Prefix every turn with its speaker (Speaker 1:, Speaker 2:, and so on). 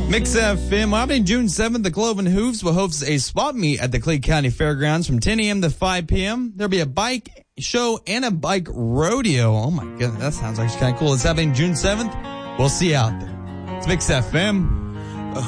Speaker 1: Mix FM. Happening June 7th, the Cloven Hooves will host a swap meet at the Clay County Fairgrounds from 10 a.m. to 5 p.m. There'll be a bike show and a bike rodeo. Oh my goodness, that sounds like it's kind of cool. It's happening June 7th. We'll see you out there. It's Mix FM.